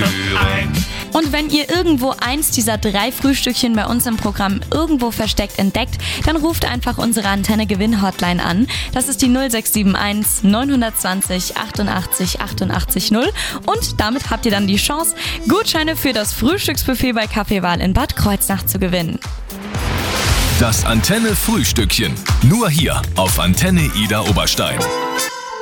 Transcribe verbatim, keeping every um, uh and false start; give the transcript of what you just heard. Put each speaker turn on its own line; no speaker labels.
ein.
Und wenn ihr irgendwo eins dieser drei Frühstückchen bei uns im Programm irgendwo versteckt entdeckt, dann ruft einfach unsere Antenne-Gewinn-Hotline an. Das ist die null sechs sieben eins neun zwei null achtundachtzig achtundachtzig null. Und damit habt ihr dann die Chance, Gutscheine für das Frühstücksbuffet bei Kaffeewahl in Bad Kreuznach zu gewinnen.
Das Antenne-Frühstückchen. Nur hier auf Antenne Idar Oberstein.